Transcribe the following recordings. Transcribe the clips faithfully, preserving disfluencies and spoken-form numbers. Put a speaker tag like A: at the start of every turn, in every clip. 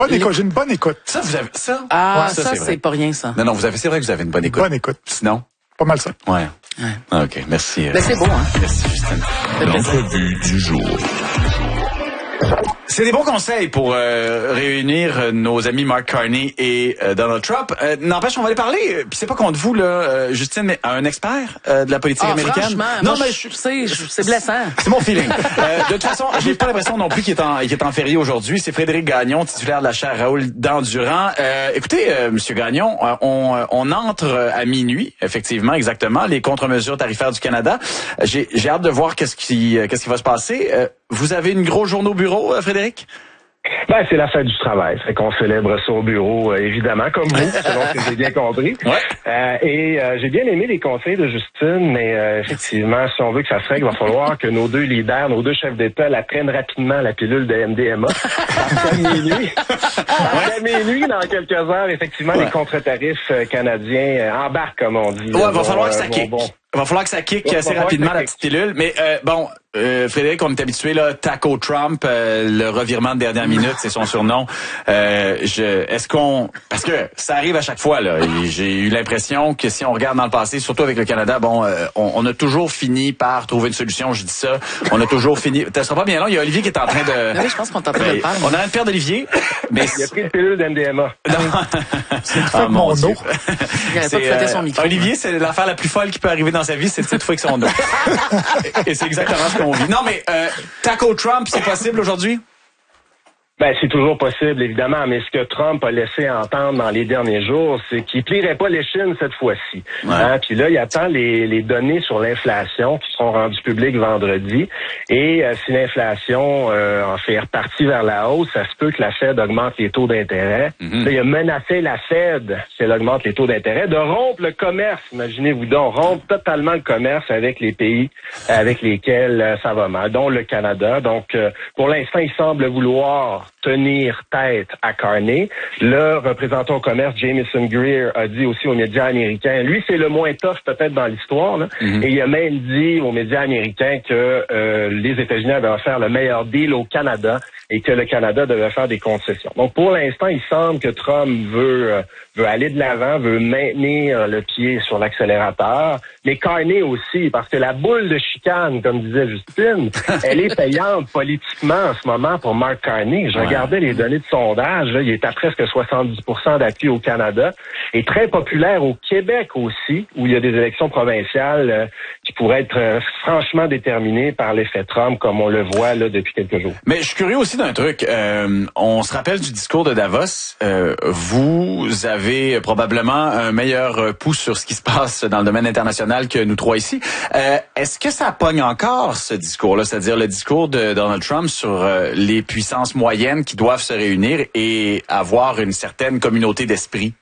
A: Bonne écoute, j'ai une bonne écoute.
B: Ça, vous avez ça?
C: Ah,
B: ouais,
C: ça, ça c'est pas rien, ça.
B: Non, non, vous avez, c'est vrai que vous avez une bonne écoute.
A: Bonne écoute.
B: Sinon?
A: Pas mal ça.
B: Ouais.
C: ouais.
B: Ah, OK, merci.
C: Ben, c'est beau, hein?
B: Merci, Justine.
D: L'entrevue du jour.
B: C'est des bons conseils pour euh, réunir nos amis Mark Carney et euh, Donald Trump. Euh, n'empêche, on va aller parler, euh, puis c'est pas contre vous, là, euh, Justine, mais à un expert euh, de la politique
C: ah,
B: américaine.
C: Franchement,
B: non,
C: moi,
B: mais
C: je sais, c'est blessant.
B: C'est mon feeling. euh, de toute façon, j'ai pas l'impression non plus qu'il est en, qu'il est en férié aujourd'hui. C'est Frédéric Gagnon, titulaire de la chaire Raoul Dandurand. Euh, écoutez, euh, Monsieur Gagnon, euh, on, euh, on entre à minuit, effectivement, exactement, les contre-mesures tarifaires du Canada. J'ai, j'ai hâte de voir qu'est-ce qui, euh, qu'est-ce qui va se passer. Euh, vous avez une grosse journée au bureau, euh, Frédéric?
E: Ben, c'est la fête du travail. Fait qu'on célèbre ça au bureau, euh, évidemment, comme vous, selon ce que j'ai bien compris.
B: Ouais.
E: Euh, et euh, j'ai bien aimé les conseils de Justine, mais euh, effectivement, si on veut que ça se règle, il va falloir que nos deux leaders, nos deux chefs d'État, la prennent rapidement, la pilule de M D M A. Parce qu'à minuit, parce qu'à minuit, dans quelques heures, effectivement, ouais. les contre-tarifs canadiens euh, embarquent, comme on dit.
B: Ouais, il va falloir
E: euh,
B: que ça kick. Bon. Il va falloir que ça kick ouais, assez rapidement, la petite pilule. Mais euh, bon, euh, Frédéric, on est habitué, là, Taco Trump, euh, le revirement de dernière minute, c'est son surnom. Euh, je, est-ce qu'on... Parce que ça arrive à chaque fois, là. Et j'ai eu l'impression que si on regarde dans le passé, surtout avec le Canada, bon, euh, on, on a toujours fini par trouver une solution, je dis ça. On a toujours fini... Ça sera pas bien long, il y a Olivier qui est en train de...
C: Oui, je pense qu'on est en train de le faire.
B: On a un père d'Olivier, mais...
E: Il a pris une pilule d'M D M A.
A: C'est le fait de mon eau.
C: Il n'avait pas de flatter son micro.
B: Olivier, c'est l'affaire la plus folle qui peut arriver dans sa vie, c'est de cette fois que son eau. Et c'est exactement ce qu'on vit. Non, mais euh, Taco Trump, c'est possible aujourd'hui?
E: Ben, c'est toujours possible, évidemment, mais ce que Trump a laissé entendre dans les derniers jours, c'est qu'il plierait pas l'échine cette fois-ci. Ouais. Hein? Puis là, il attend les, les données sur l'inflation qui seront rendues publiques vendredi. Et euh, si l'inflation euh, en fait repartie vers la hausse, ça se peut que la Fed augmente les taux d'intérêt. Mm-hmm. Là, il a menacé la Fed, si elle augmente les taux d'intérêt, de rompre le commerce. Imaginez-vous donc, rompre totalement le commerce avec les pays avec lesquels euh, ça va mal, dont le Canada. Donc, euh, pour l'instant, il semble vouloir tenir tête à Carney. Le représentant au commerce, Jameson Greer, a dit aussi aux médias américains, lui, c'est le moins tough peut-être dans l'histoire, là, mm-hmm. et il a même dit aux médias américains que euh, les États-Unis avaient offert le meilleur deal au Canada et que le Canada devait faire des concessions. Donc, pour l'instant, il semble que Trump veut, euh, veut aller de l'avant, veut maintenir le pied sur l'accélérateur, mais Carney aussi, parce que la boule de chicane, comme disait Justine, elle est payante politiquement en ce moment pour Mark Carney. Je ouais. regardais les données de sondage, là, il est à presque soixante-dix pour cent d'appui au Canada, et très populaire au Québec aussi, où il y a des élections provinciales euh, qui pourraient être euh, franchement déterminées par l'effet Trump, comme on le voit là depuis quelques jours.
B: Mais je suis curieux aussi d'un truc. Euh, on se rappelle du discours de Davos. Euh, vous avez probablement un meilleur pouls sur ce qui se passe dans le domaine international que nous trois ici. Euh, est-ce que ça pogne encore, ce discours-là, c'est-à-dire le discours de Donald Trump sur euh, les puissances moyennes qui doivent se réunir et avoir une certaine communauté d'esprit?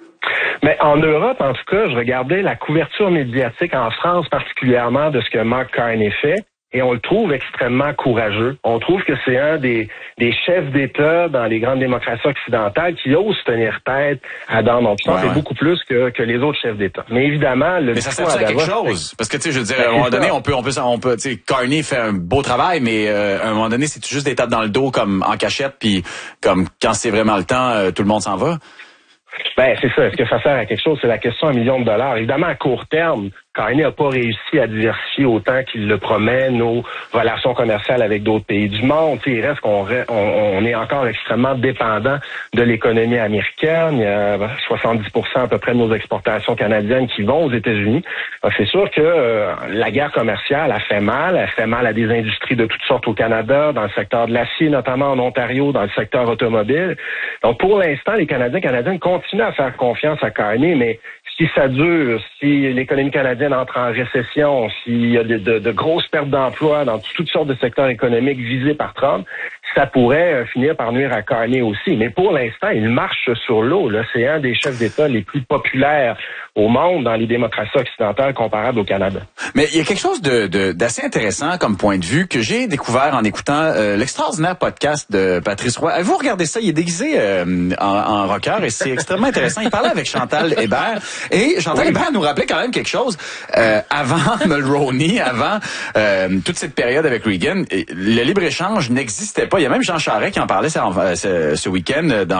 E: Mais en Europe, en tout cas, je regardais la couverture médiatique en France particulièrement de ce que Mark Carney fait. Et on le trouve extrêmement courageux. On trouve que c'est un des, des chefs d'État dans les grandes démocraties occidentales qui ose tenir tête à Donald Trump, ouais, ouais. et beaucoup plus que, que les autres chefs d'État. Mais évidemment, le
B: mais ça sert à quelque chose. Parce que, tu sais, je veux dire, à un moment donné, on peut, on peut, on peut, tu sais, Carney fait un beau travail, mais euh, à un moment donné, c'est juste des tapes dans le dos comme en cachette, puis comme quand c'est vraiment le temps, euh, tout le monde s'en va.
E: Ben, c'est ça. Est-ce que ça sert à quelque chose? C'est la question à un million de dollars. Évidemment, à court terme, Carney n'a pas réussi à diversifier autant qu'il le promet nos relations commerciales avec d'autres pays du monde. T'sais, il reste qu'on on, on est encore extrêmement dépendant de l'économie américaine. Il y a soixante-dix pour cent à peu près de nos exportations canadiennes qui vont aux États-Unis. Alors, c'est sûr que euh, la guerre commerciale a fait mal. Elle fait mal à des industries de toutes sortes au Canada, dans le secteur de l'acier, notamment en Ontario, dans le secteur automobile. Donc, pour l'instant, les Canadiens et Canadiennes continuent à faire confiance à Carney, mais si ça dure, si l'économie canadienne entre en récession, s'il y a de, de, de grosses pertes d'emplois dans toutes sortes de secteurs économiques visés par Trump, ça pourrait euh, finir par nuire à Carney aussi. Mais pour l'instant, il marche sur l'eau. Là, c'est un des chefs d'État les plus populaires au monde dans les démocraties occidentales comparables au Canada.
B: Mais il y a quelque chose de, de d'assez intéressant comme point de vue que j'ai découvert en écoutant euh, l'extraordinaire podcast de Patrice Roy. Avez-vous regardé ça? Il est déguisé euh, en, en rocker et c'est extrêmement intéressant. Il parlait avec Chantal Hébert et Chantal oui. Hébert nous rappelait quand même quelque chose. Euh, avant Mulroney, avant euh, toute cette période avec Reagan, le libre-échange n'existait pas. pas. Il y a même Jean Charest qui en parlait ce, ce, ce week-end dans